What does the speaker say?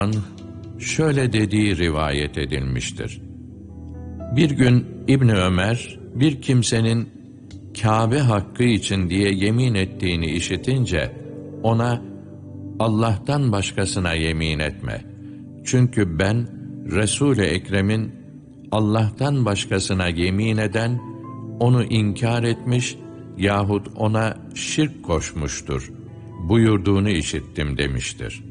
şöyle dediği rivayet edilmiştir. Bir gün İbni Ömer, bir kimsenin Kâbe hakkı için diye yemin ettiğini işitince, ona, Allah'tan başkasına yemin etme. Çünkü ben, Resul-i Ekrem'in Allah'tan başkasına yemin eden, onu inkar etmiş yahut ona şirk koşmuştur buyurduğunu işittim demiştir.